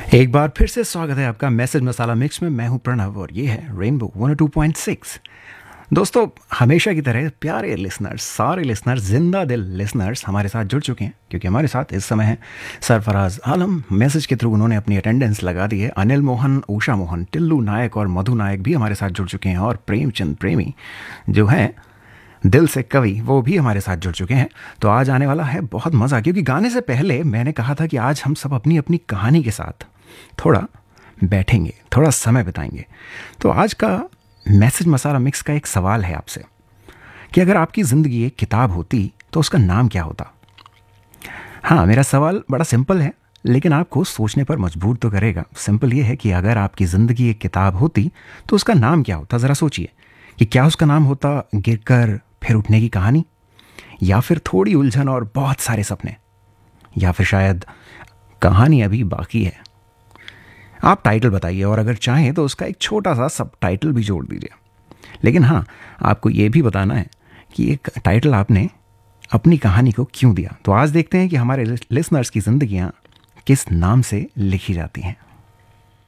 एक बार फिर से स्वागत है आपका मैसेज मसाला मिक्स में। मैं हूं प्रणव और ये है रेनबो 102.6। दोस्तों, हमेशा की तरह प्यारे लिसनर्स, सारे लिसनर्स, जिंदा दिल लिसनर्स हमारे साथ जुड़ चुके हैं, क्योंकि हमारे साथ इस समय है सरफराज आलम। मैसेज के थ्रू उन्होंने अपनी अटेंडेंस लगा दी है। अनिल मोहन, उषा मोहन, टिल्लू नायक और मधु नायक भी हमारे साथ जुड़ चुके हैं। और प्रेमचंद प्रेमी जो हैं दिल से कवि, वो भी हमारे साथ जुड़ चुके हैं। तो आज आने वाला है बहुत मज़ा, क्योंकि गाने से पहले मैंने कहा था कि आज हम सब अपनी अपनी कहानी के साथ थोड़ा बैठेंगे, थोड़ा समय बिताएंगे। तो आज का मैसेज मसाला मिक्स का एक सवाल है आपसे कि अगर आपकी ज़िंदगी एक किताब होती तो उसका नाम क्या होता। हाँ, मेरा सवाल बड़ा सिंपल है, लेकिन आपको सोचने पर मजबूर तो करेगा। सिंपल ये है कि अगर आपकी ज़िंदगी एक किताब होती तो उसका नाम क्या होता। ज़रा सोचिए कि क्या उसका नाम होता गिरकर फिर उठने की कहानी, या फिर थोड़ी उलझन और बहुत सारे सपने, या फिर शायद कहानी अभी बाकी है। आप टाइटल बताइए, और अगर चाहें तो उसका एक छोटा सा सब टाइटल भी जोड़ दीजिए। लेकिन हाँ, आपको ये भी बताना है कि एक टाइटल आपने अपनी कहानी को क्यों दिया। तो आज देखते हैं कि हमारे लिसनर्स की ज़िंदगियाँ किस नाम से लिखी जाती हैं।